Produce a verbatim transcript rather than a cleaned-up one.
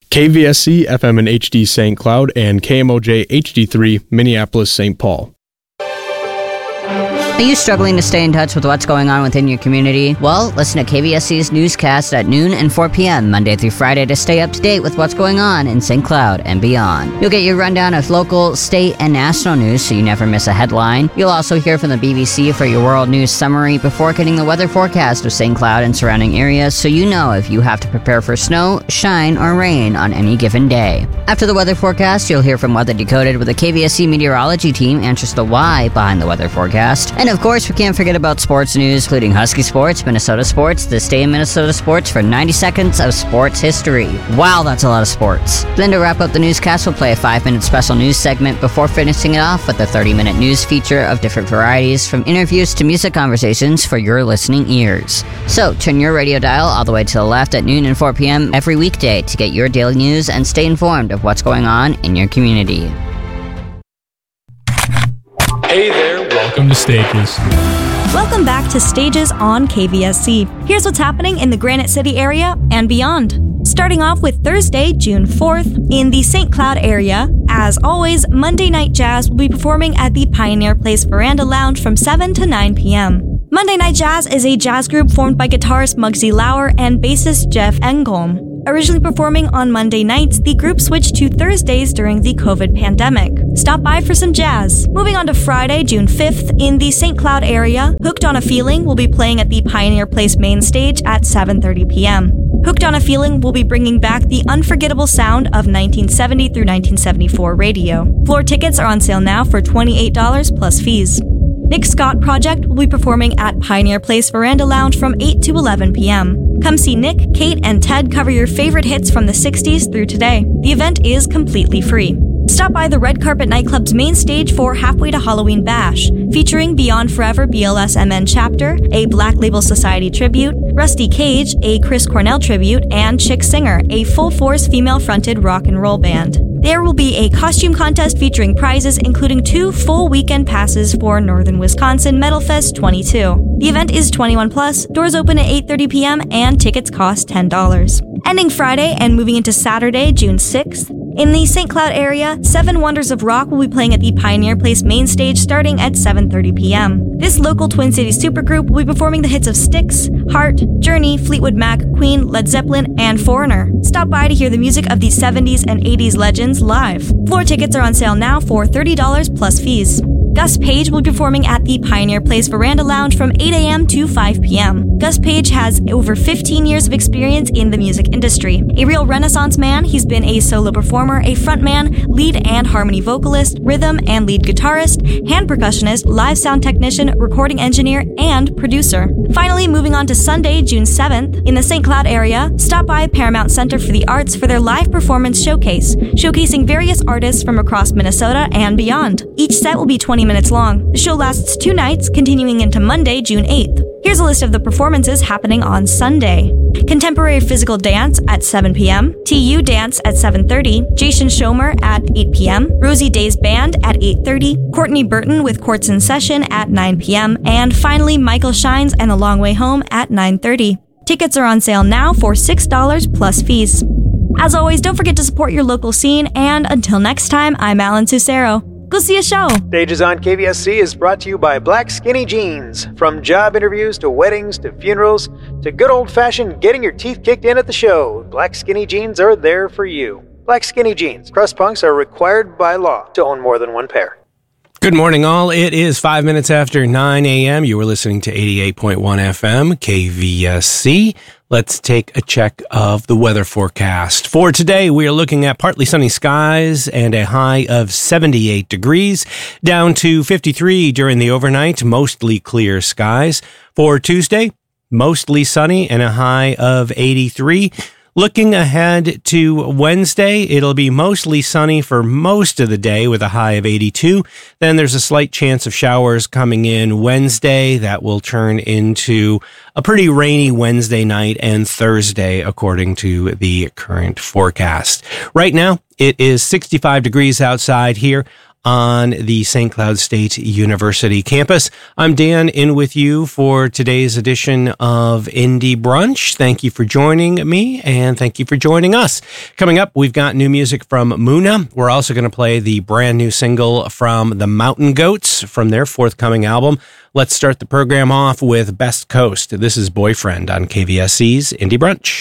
K V S C F M and H D Saint Cloud, and K M O J H D three Minneapolis Saint Paul. Are you struggling to stay in touch with what's going on within your community? Well, listen to K V S C's newscast at noon and four p.m. Monday through Friday to stay up to date with what's going on in Saint Cloud and beyond. You'll get your rundown of local, state, and national news so you never miss a headline. You'll also hear from the B B C for your world news summary before getting the weather forecast of Saint Cloud and surrounding areas so you know if you have to prepare for snow, shine, or rain on any given day. After the weather forecast, you'll hear from Weather Decoded with the K V S C meteorology team answers the why behind the weather forecast. And of course, we can't forget about sports news, including Husky Sports, Minnesota Sports, This Day in Minnesota Sports for ninety seconds of sports history. Wow, that's a lot of sports. Then to wrap up the newscast, we'll play a five-minute special news segment before finishing it off with a thirty-minute news feature of different varieties, from interviews to music conversations for your listening ears. So, turn your radio dial all the way to the left at noon and four p.m. every weekday to get your daily news and stay informed of what's going on in your community. Hey there, welcome to Stages. Welcome back to Stages on K V S C. Here's what's happening in the Granite City area and beyond. Starting off with Thursday, June fourth, in the Saint Cloud area. As always, Monday Night Jazz will be performing at the Pioneer Place Veranda Lounge from seven to nine p.m. Monday Night Jazz is a jazz group formed by guitarist Muggsy Lauer and bassist Jeff Engholm. Originally performing on Monday nights, the group switched to Thursdays during the COVID pandemic. Stop by for some jazz. Moving on to Friday, June fifth, in the Saint Cloud area, Hooked on a Feeling will be playing at the Pioneer Place main stage at seven thirty p.m. Hooked on a Feeling will be bringing back the unforgettable sound of nineteen seventy through nineteen seventy-four radio. Floor tickets are on sale now for twenty-eight dollars plus fees. Nick Scott Project will be performing at Pioneer Place Veranda Lounge from eight to eleven p.m. Come see Nick, Kate, and Ted cover your favorite hits from the sixties through today. The event is completely free. Stop by the Red Carpet Nightclub's main stage for Halfway to Halloween Bash, featuring Beyond Forever B L S M N Chapter, a Black Label Society tribute, Rusty Cage, a Chris Cornell tribute, and Chick Singer, a full-force female-fronted rock and roll band. There will be a costume contest featuring prizes, including two full weekend passes for Northern Wisconsin Metal Fest twenty-two. The event is twenty-one plus, doors open at eight thirty p.m., and tickets cost ten dollars. Ending Friday and moving into Saturday, June sixth, in the Saint Cloud area, Seven Wonders of Rock will be playing at the Pioneer Place main stage starting at seven thirty p.m. This local Twin Cities supergroup will be performing the hits of Styx, Heart, Journey, Fleetwood Mac, Queen, Led Zeppelin, and Foreigner. Stop by to hear the music of these seventies and eighties legends live. Floor tickets are on sale now for thirty dollars plus fees. Gus Page will be performing at the Pioneer Place Veranda Lounge from eight a.m. to five p.m. Gus Page has over fifteen years of experience in the music industry. A real renaissance man, he's been a solo performer, a frontman, lead and harmony vocalist, rhythm and lead guitarist, hand percussionist, live sound technician, recording engineer, and producer. Finally, moving on to Sunday, June seventh, in the Saint Cloud area, stop by Paramount Center for the Arts for their live performance showcase, showcasing various artists from across Minnesota and beyond. Each set will be twenty minutes long. The show lasts two nights, continuing into Monday, June eighth. Here's a list of the performances happening on Sunday. Contemporary Physical Dance at seven p.m., T U Dance at seven thirty, Jason Schomer at eight p.m., Rosie Day's Band at eight thirty, Courtney Burton with Quartz in Session at nine p.m., and finally Michael Shines and A Long Way Home at nine thirty. Tickets are on sale now for six dollars plus fees. As always, don't forget to support your local scene, and until next time, I'm Alan Susero. Go see a show. Stages on K V S C is brought to you by Black Skinny Jeans. From job interviews to weddings to funerals to good old-fashioned getting your teeth kicked in at the show, Black Skinny Jeans are there for you. Black Skinny Jeans. Crust punks are required by law to own more than one pair. Good morning, all. It is five minutes after nine a.m. You are listening to eighty-eight point one F M, K V S C. Let's take a check of the weather forecast. For today, we are looking at partly sunny skies and a high of seventy-eight degrees, down to fifty-three during the overnight, mostly clear skies. For Tuesday, mostly sunny and a high of eighty-three. Looking ahead to Wednesday, it'll be mostly sunny for most of the day with a high of eighty-two. Then there's a slight chance of showers coming in Wednesday that will turn into a pretty rainy Wednesday night and Thursday, according to the current forecast. Right now, it is sixty-five degrees outside here on the Saint Cloud State University campus. I'm Dan, in with you for today's edition of Indie Brunch. Thank you for joining me, and thank you for joining us. Coming up, we've got new music from Muna. We're also going to play the brand new single from the Mountain Goats from their forthcoming album. Let's start the program off with Best Coast. This is Boyfriend on K V S C's Indie Brunch.